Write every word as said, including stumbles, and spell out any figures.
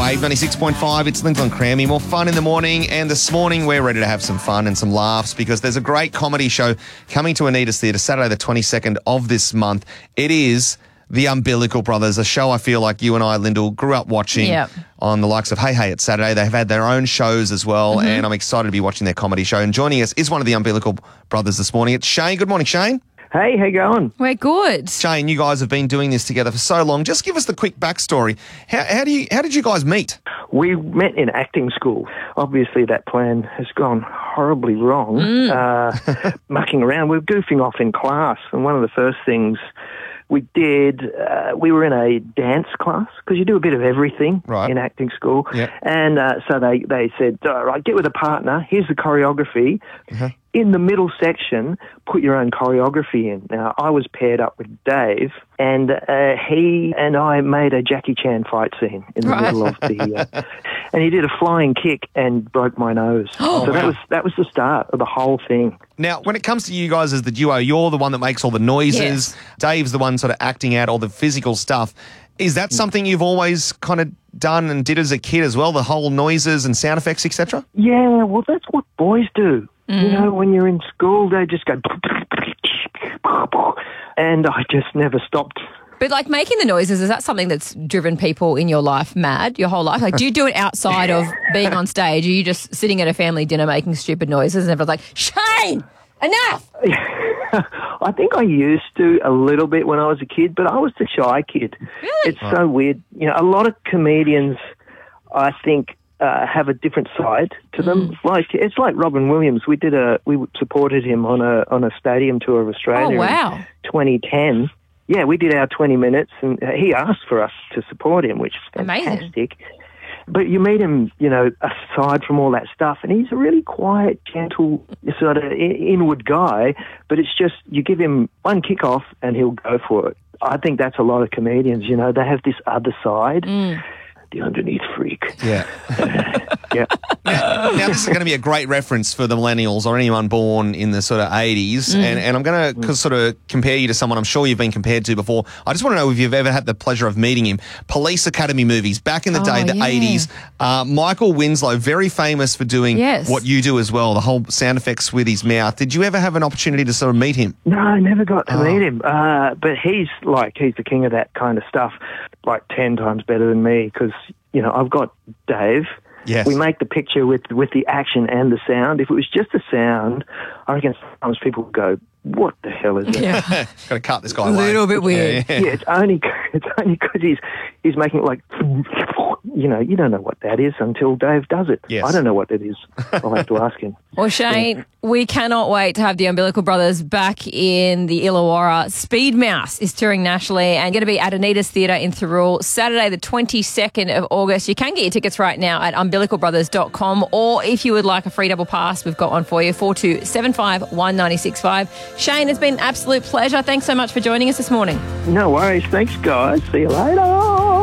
Wave ninety-six point five, it's Lindsay and Crammy. More fun in the morning, and this morning we're ready to have some fun and some laughs because there's a great comedy show coming to Anita's Theatre Saturday the twenty-second of this month. It is The Umbilical Brothers, a show I feel like you and I, Lyndall, grew up watching Yep. on the likes of Hey Hey It's Saturday. They've had their own shows as well, Mm-hmm. and I'm excited to be watching their comedy show. And joining us is one of the Umbilical Brothers this morning. It's Shane. Good morning, Shane. Hey, how you going? We're good. Shane, you guys have been doing this together for so long. Just give us the quick backstory. How, how do you? How did you guys meet? We met in acting school. Obviously, that plan has gone horribly wrong. Mm. Uh, mucking around, we were goofing off in class, and one of the first things we did, uh, we were in a dance class, because you do a bit of everything Right. in acting school. Yep. And uh, so they, they said, all right, get with a partner, here's the choreography. Uh-huh. In the middle section, put your own choreography in. Now, I was paired up with Dave, and uh, he and I made a Jackie Chan fight scene in the Right. middle of the... Uh, and he did a flying kick and broke my nose. Oh, so that wow. was that was the start of the whole thing. Now, when it comes to you guys as the duo, you're the one that makes all the noises. Yes. Dave's the one sort of acting out all the physical stuff. Is that something you've always kind of done and did as a kid as well, the whole noises and sound effects, et cetera? Yeah, well, that's what boys do. You know, when you're in school, they just go... And I just never stopped. But like making the noises, is that something that's driven people in your life mad your whole life? Like, do you do it outside of being on stage? Are you just sitting at a family dinner making stupid noises and everyone's like, Shane, enough? I think I used to a little bit when I was a kid, but I was the shy kid. Really? It's so weird. You know, a lot of comedians, I think, uh, have a different side to them. Like it's like Robin Williams. We did a we supported him on a on a stadium tour of Australia. Oh, wow. In twenty ten. Yeah, we did our twenty minutes, and he asked for us to support him, which is Amazing. fantastic. But you meet him, you know, aside from all that stuff, and he's a really quiet, gentle, sort of inward guy, but it's just you give him one kick-off and he'll go for it. I think that's a lot of comedians, you know, they have this other side, the underneath freak. Yeah. Yeah. Now, now, this is going to be a great reference for the millennials or anyone born in the sort of eighties, and, and I'm going to sort of compare you to someone I'm sure you've been compared to before. I just want to know if you've ever had the pleasure of meeting him. Police Academy movies, back in the Oh, day, the yeah. eighties. Uh, Michael Winslow, very famous for doing Yes. what you do as well, the whole sound effects with his mouth. Did you ever have an opportunity to sort of meet him? No, I never got to Oh. meet him. Uh, but he's like, he's the king of that kind of stuff, like ten times better than me because, you know, I've got Dave. Yes. We make the picture with with the action and the sound. If it was just the sound, I reckon sometimes people would go, what the hell is that? Yeah. Got to cut this guy A away. little bit weird. Yeah. Yeah, it's only it's only because he's he's making it like, you know, you don't know what that is until Dave does it. Yes. I don't know what that is. I'll have to ask him. Well, Shane, we cannot wait to have the Umbilical Brothers back in the Illawarra. Speed Mouse is touring nationally and going to be at Anita's Theatre in Thirroul Saturday the twenty-second of August. You can get your tickets right now at umbilical brothers dot com, or if you would like a free double pass, we've got one for you, four two seven five one nine six five. Shane, it's been an absolute pleasure. Thanks so much for joining us this morning. No worries. Thanks, guys. See you later.